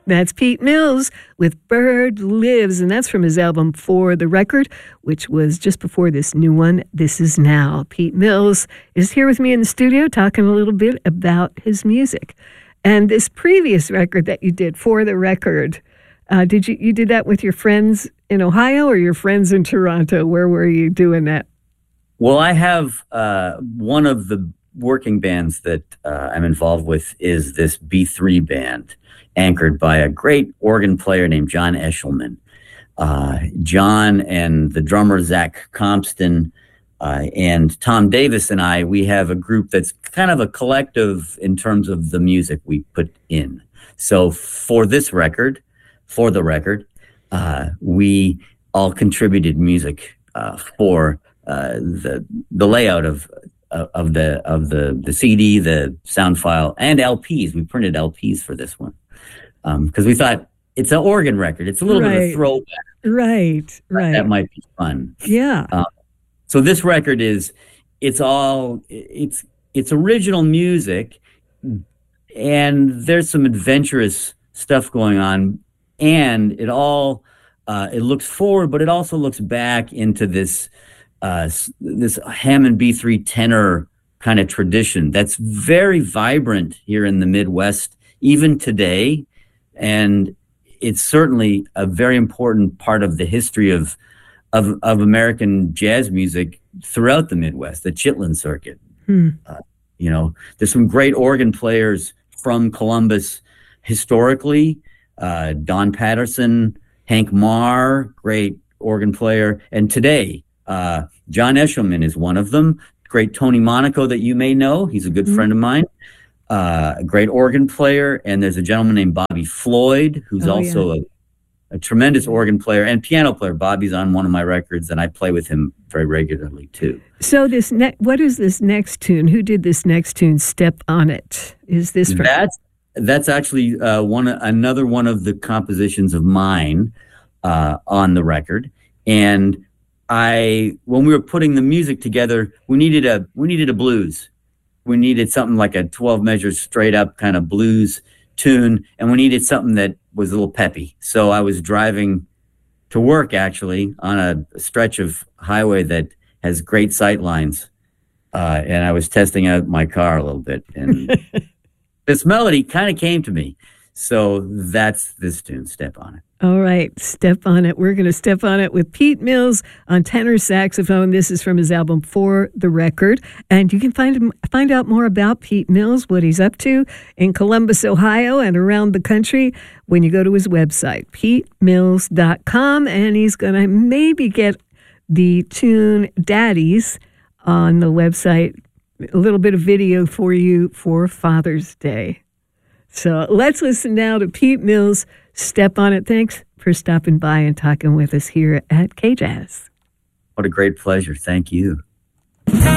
That's Pete Mills with Bird Lives, and that's from his album For the Record, which was just before this new one, This Is Now. Pete Mills is here with me in the studio talking a little bit about his music. And this previous record that you did, For the Record, you did that with your friends in Ohio or your friends in Toronto? Where were you doing that? Well, I have one of the working bands that I'm involved with is this B3 band, anchored by a great organ player named John Eshelman. John and the drummer Zach Compston and Tom Davis and I, we have a group that's kind of a collective in terms of the music we put in. So for this record, For the Record, we all contributed music for the layout of the CD, the sound file, and LPs. We printed LPs for this one because we thought it's an organ record. It's a little bit of a throwback. Right. That might be fun. Yeah. So this record it's original music, and there's some adventurous stuff going on, and it looks forward, but it also looks back into this Hammond B3 tenor kind of tradition that's very vibrant here in the Midwest, even today. And it's certainly a very important part of the history of American jazz music throughout the Midwest, the Chitlin Circuit. There's some great organ players from Columbus historically. Don Patterson, Hank Marr, great organ player. And today, John Eshelman is one of them. Great Tony Monaco that you may know. He's a good friend of mine. A great organ player. And there's a gentleman named Bobby Floyd, who's also a tremendous organ player and piano player. Bobby's on one of my records, and I play with him very regularly, too. So what is this next tune? Who did this next tune, Step on It? Is this from... That's actually another one of the compositions of mine on the record. And when we were putting the music together, we needed a blues. We needed something like a 12 measures straight up kind of blues tune, and we needed something that was a little peppy. So I was driving to work actually on a stretch of highway that has great sight lines, and I was testing out my car a little bit, and this melody kind of came to me. So that's this tune, Step on It. All right, Step on It. We're going to step on it with Pete Mills on tenor saxophone. This is from his album For the Record. And you can find out more about Pete Mills, what he's up to in Columbus, Ohio, and around the country when you go to his website, PeteMills.com. And he's going to maybe get the tune Daddies on the website, a little bit of video for you for Father's Day. So let's listen now to Pete Mills, Step on It. Thanks for stopping by and talking with us here at KJazz. What a great pleasure. Thank you.